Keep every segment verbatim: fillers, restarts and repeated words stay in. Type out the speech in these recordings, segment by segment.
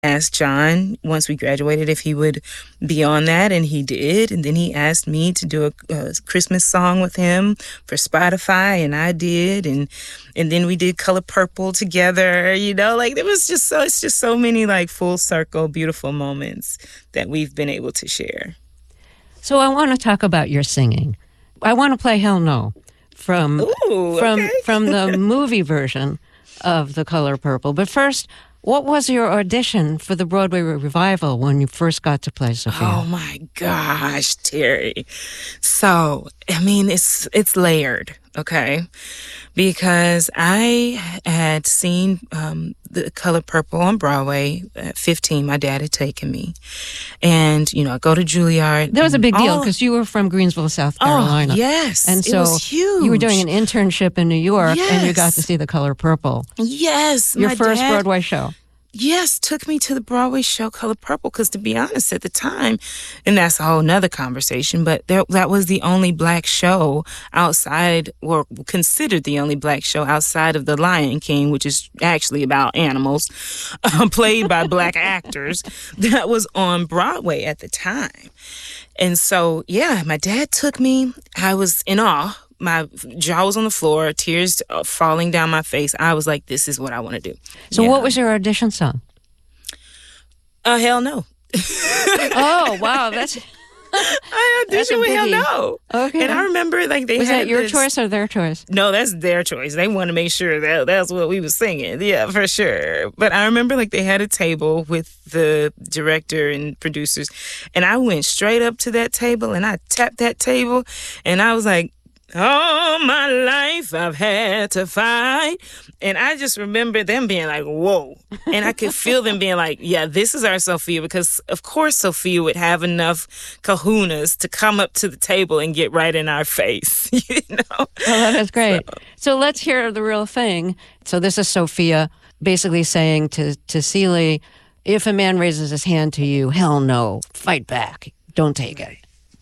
asked John once we graduated if he would be on that, and he did. And then he asked me to do a, a Christmas song with him for Spotify, and I did. And and then we did Color Purple together. You know, like it was just so it's just so many like full circle beautiful moments that we've been able to share. So I want to talk about your singing. I want to play Hell No from Ooh, from okay. from the movie version of The Color Purple. But first, what was your audition for the Broadway revival when you first got to play Sophia? Oh my gosh, Terry. So, I mean, it's it's layered, okay? Because I had seen um, The Color Purple on Broadway at fifteen. My dad had taken me. And, you know, I go to Juilliard. That was a big deal all- because you were from Greensville, South Carolina. Oh, yes. And so it was huge. you were doing an internship in New York, and you got Yes. to see The Color Purple. Yes. Your my first dad- Broadway show. Yes, took me to the Broadway show Color Purple because, to be honest, at the time, and that's a whole nother conversation, but there, that was the only black show outside, or considered the only black show outside of The Lion King, which is actually about animals, uh, played by black actors, that was on Broadway at the time. And so, yeah, my dad took me. I was in awe. My jaw was on the floor, tears falling down my face. I was like, this is what I want to do. So Yeah. what was your audition song? Uh, hell no. Oh, wow. That's I That's a auditioned with Hell biggie. No. Okay. And I remember like they Was had that your this- choice or their choice? No, that's their choice. They want to make sure that that's what we was singing. Yeah, for sure. But I remember like they had a table with the director and producers, and I went straight up to that table and I tapped that table, and I was like, all my life I've had to fight. And I just remember them being like, whoa. And I could feel them being like, yeah, this is our Sophia. Because, of course, Sophia would have enough kahunas to come up to the table and get right in our face, you know? Oh, that is great. So. so let's hear the real thing. So this is Sophia basically saying to, to Celie, if a man raises his hand to you, hell no, fight back. Don't take it.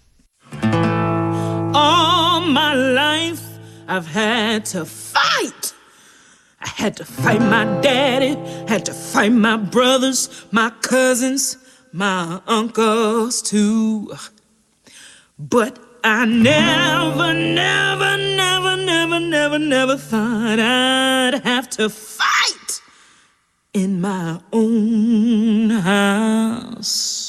All my life I've had to fight. I had to fight my daddy, had to fight my brothers, my cousins, my uncles too. But I never, never, never, never, never, never thought I'd have to fight in my own house.